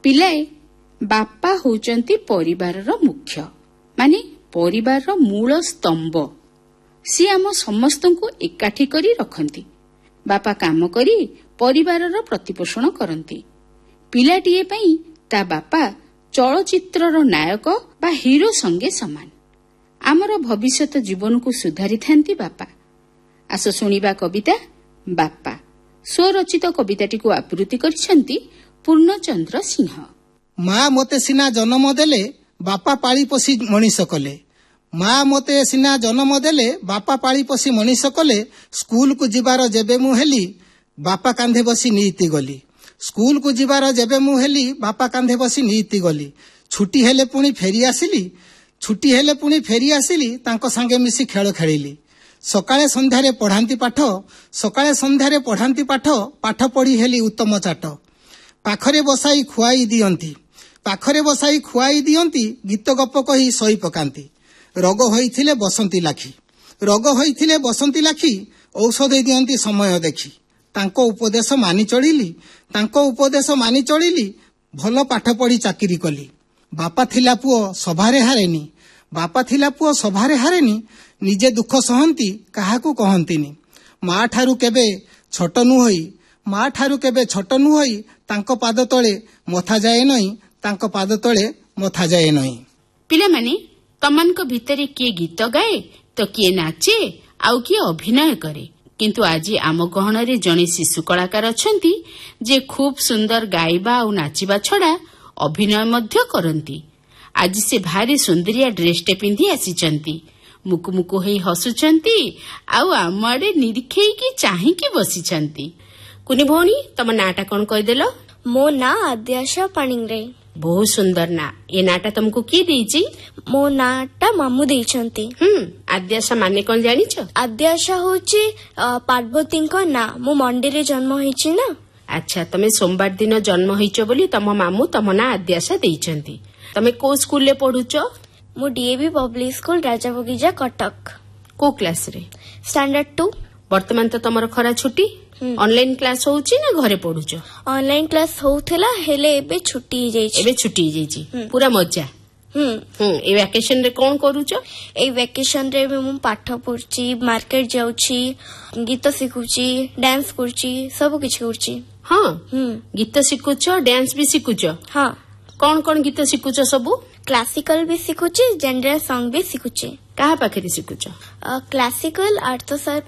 ପିଲାଏ, ବାପା ହେଉଛନ୍ତି ପରିବାରର ମୁଖ୍ୟ, ମାନେ ପରିବାରର ମୂଳ ସ୍ତମ୍ଭ। ସିଏ ଆମ ସମସ୍ତଙ୍କୁ ଏକାଠି କରି ରଖନ୍ତି। ବାପା କାମ କରି ପରିବାରର ପ୍ରତିପୋଷଣ କରନ୍ତି। ପିଲାଟିଏ ପାଇଁ ତା ବାପା ଚଳଚ୍ଚିତ୍ରର ନାୟକ ବା ହିରୋ ସଙ୍ଗେ ସମାନ। ଆମର ଭବିଷ୍ୟତ ଜୀବନକୁ ସୁଧାରିଥାନ୍ତି ବାପା। ଆସ ଶୁଣିବା କବିତା ବାପା। ସ୍ୱରଚିତ କବିତାଟିକୁ ଆବୃତ୍ତି କରିଛନ୍ତି ପୂର୍ଣ୍ଣଚନ୍ଦ୍ର ସିଂହ। ମା ମୋତେ ସିନା ଜନ୍ମ ଦେଲେ, ବାପା ପାଳି ପୋଷି ମଣିଷ କଲେ। ମା ମୋତେ ସିନା ଜନ୍ମ ଦେଲେ, ବାପା ପାଳି ପୋଷି ମଣିଷ କଲେ। ସ୍କୁଲକୁ ଯିବାର ଯେବେ ମୁଁ ହେଲି, ବାପା କାନ୍ଧେ ବସି ନିଇତି ଗଲି। ସ୍କୁଲକୁ ଯିବାର ଯେବେ ମୁଁ ହେଲି, ବାପା କାନ୍ଧେ ବସି ନିଇତି ଗଲି। ଛୁଟି ହେଲେ ପୁଣି ଫେରି ଆସିଲି, ତାଙ୍କ ସାଙ୍ଗେ ମିଶି ଖେଳ ଖେଳିଲି। ସକାଳେ ସନ୍ଧ୍ୟାରେ ପଢ଼ାନ୍ତି ପାଠ, ପାଠ ପଢ଼ି ହେଲି ଉତ୍ତମ ଚାଟ। ପାଖରେ ବସାଇ ଖୁଆଇ ଦିଅନ୍ତି, ଗୀତ ଗପ କହି ଶୋଇ ପକାନ୍ତି। ରୋଗ ହୋଇଥିଲେ ବସନ୍ତି ଲାଖି, ଔଷଧ ଦିଅନ୍ତି ସମୟ ଦେଖି। ତାଙ୍କ ଉପଦେଶ ମାନି ଚଳିଲି, ଭଲ ପାଠ ପଢ଼ି ଚାକିରି କଲି। ବାପା ଥିଲା ପୁଅ ସଭାରେ ହାରେନି, ନିଜେ ଦୁଃଖ ସହନ୍ତି, କାହାକୁ କହନ୍ତିନି। ମା ଠାରୁ କେବେ ଛୋଟ ନୁହଇ, ତାଙ୍କ ପାଦ ତଳେ ମଥାଯାଏ ନାହିଁ। ପିଲାମାନେ, ତମାନଙ୍କ ଭିତରେ କିଏ ଗୀତ ଗାଏ ତ କିଏ ନାଚେ, ଆଉ କିଏ ଅଭିନୟ କରେ। କିନ୍ତୁ ଆଜି ଆମ ଗହଣରେ ଜଣେ ଶିଶୁ କଳାକାର ଅଛନ୍ତି, ଯେ ଖୁବ୍ ସୁନ୍ଦର ଗାଇବା ଆଉ ନାଚିବା ଛଡ଼ା ଅଭିନୟ ମଧ୍ୟ କରନ୍ତି। ଆଜି ସେ ଭାରି ସୁନ୍ଦରିଆ ଡ୍ରେସଟେ ପିନ୍ଧି ଆସିଛନ୍ତି। ମୁକୁମୁକୁ ହେଇ ହସୁଛନ୍ତି, ଆଉ ଆମ ଆଡ଼େ ନିରୀକ୍ଷେଇକି ଚାହିଁକି ବସିଛନ୍ତି। କୁନି ଭଉଣୀ, ତମ ନାଁଟା କ'ଣ କହିଦେଲ? ମୋ ନାଁ ଆଦ୍ୟାଶା ପାଣିଗ୍ରାହୀ। ବହୁତ ସୁନ୍ଦର ନାଁ। ଏ ନାଁଟା ତମକୁ କିଏ ଦେଇଛି? ମୋ ନାଁଟା ମାମୁଁ ଦେଇଛନ୍ତି। ଆଦ୍ୟାଶା ମାନେ କ'ଣ ଜାଣିଛ? ଆଦ୍ୟାଶା ହଉଛି ପାର୍ବତୀଙ୍କ ନାଁ। ମୁଁ ମଣ୍ଡିରେ ଜନ୍ମ ହେଇଛି ନା। ଆଚ୍ଛା, ତମେ ସୋମବାର ଦିନ ଜନ୍ମ ହେଇଛ ବୋଲି ତମ ମାମୁଁ ତମ ନାଁ ଆଦ୍ୟାଶା ଦେଇଛନ୍ତି। ତମେ କୋଉ ସ୍କୁଲରେ ପଢୁଛ? ମୁଁ DAV public school Rajabagicha Cuttack. କୋଉ କ୍ଲାସରେ? ଷ୍ଟାଣ୍ଡାର୍ଡ 2। ବର୍ତ୍ତମାନ ତ ତମର ଖରା ଛୁଟି। ଅନଲାଇନ କ୍ଲାସ ହଉଛି ନା ଘରେ ପଢୁଛ? ଅନଲାଇନ କ୍ଲାସ ହଉଥିଲା, ହେଲେ ଏବେ ଛୁଟି ହେଇଯାଇଛି। ପୁରା ମଜା। ଏଇ ଭ୍ୟାକେସନ ରେ କ'ଣ କରୁଛ? ଏଇ ଭ୍ୟାକେସନ ରେ ମୁଁ ପାଠ ପଢୁଛି, ମାର୍କେଟ ଯାଉଛି, ଗୀତ ଶିଖୁଛି, ଡ୍ୟାନ୍ସ କରୁଛି, ସବୁ କିଛି କରୁଛି। ହଁ, ଗୀତ ଶିଖୁଛ, ଡ୍ୟାନ୍ସ ବି ଶିଖୁଛ? ହଁ। କ'ଣ ଗୀତ ଶିଖୁଛ ସବୁ? କ୍ଲାସିକାଲ ବି ଶିଖୁଛି, ଜେନେରାଲ ସଙ୍ଗ ବି ଶିଖୁଛି। କାହା ପାଖରେ ଶିଖୁଛ? Classical earth sir